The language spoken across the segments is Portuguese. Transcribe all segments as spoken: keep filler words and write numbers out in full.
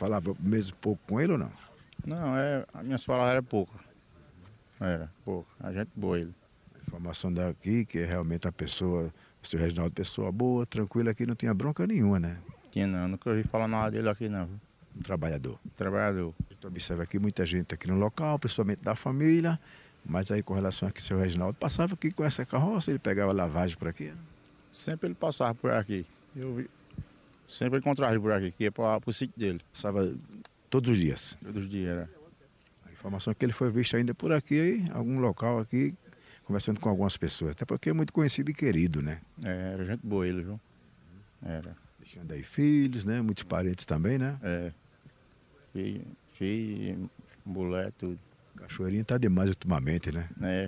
falava mesmo pouco com ele ou não? Não, é, as minhas palavras eram poucas. Era, pouco. A gente boa ele. A informação daqui que realmente a pessoa, o seu Reginaldo, pessoa boa, tranquila aqui, não tinha bronca nenhuma, né? Tinha não, nunca ouvi falar nada dele aqui não. Viu? Um trabalhador. Trabalhador. A gente observa aqui muita gente aqui no local, principalmente da família, mas aí com relação aqui ao seu Reginaldo, passava aqui com essa carroça, ele pegava lavagem por aqui? Né? Sempre ele passava por aqui. Eu vi. Sempre encontrava ele por aqui, que ia para o sítio dele. Passava todos os dias? Todos os dias, era. A informação é que ele foi visto ainda por aqui, em algum local aqui, conversando com algumas pessoas, até porque é muito conhecido e querido, né? É, era gente boa ele, viu? Era. Deixando aí filhos, né? Muitos parentes também, né? É. Filho, filho, mulher, tudo. Cachoeirinha tá demais ultimamente, né? É.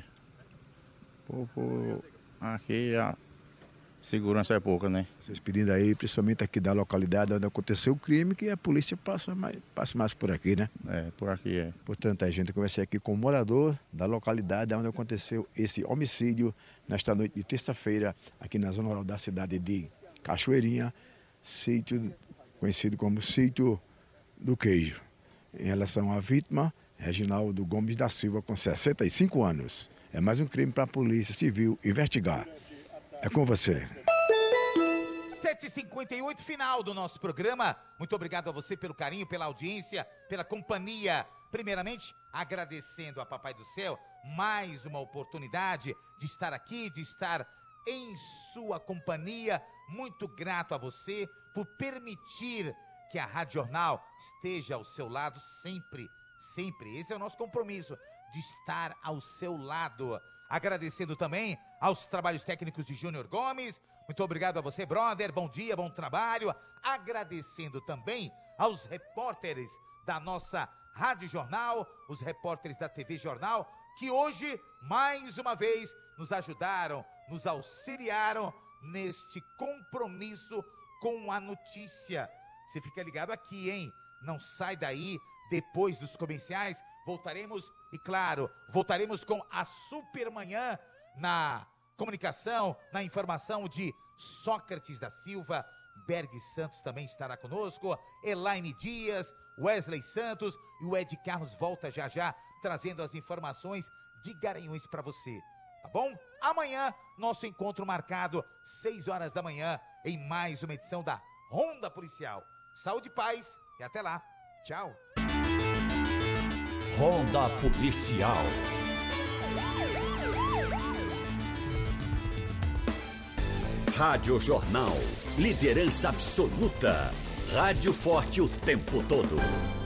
Pô, pô, aqui a segurança é pouca, né? Vocês pedindo aí, principalmente aqui da localidade onde aconteceu o crime, que a polícia passa mais, passa mais por aqui, né? É, por aqui é. Portanto, a gente conversei aqui com um morador da localidade onde aconteceu esse homicídio nesta noite de terça-feira, aqui na zona rural da cidade de Cachoeirinha, sítio conhecido como Sítio do Queijo. Em relação à vítima, Reginaldo Gomes da Silva, com sessenta e cinco anos. É mais um crime para a Polícia Civil investigar. É com você. sete e cinquenta e oito, final do nosso programa. Muito obrigado a você pelo carinho, pela audiência, pela companhia. Primeiramente, agradecendo a Papai do Céu mais uma oportunidade de estar aqui, de estar em sua companhia. Muito grato a você por permitir que a Rádio Jornal esteja ao seu lado sempre, sempre. Esse é o nosso compromisso, de estar ao seu lado. Agradecendo também aos trabalhos técnicos de Júnior Gomes. Muito obrigado a você, brother. Bom dia, bom trabalho. Agradecendo também aos repórteres da nossa Rádio Jornal, os repórteres da T V Jornal, que hoje, mais uma vez, nos ajudaram, nos auxiliaram neste compromisso com a notícia. Você fica ligado aqui, hein? Não sai daí. Depois dos comerciais, voltaremos, e claro, voltaremos com a Supermanhã na comunicação, na informação de Sócrates da Silva. Berg Santos também estará conosco, Elaine Dias, Wesley Santos, e o Ed Carlos volta já já, trazendo as informações de Garanhuns para você, tá bom? Amanhã, nosso encontro marcado, seis horas da manhã, em mais uma edição da Ronda Policial. Saúde e paz, e até lá. Tchau. Ronda Policial. Rádio Jornal. Liderança absoluta. Rádio forte o tempo todo.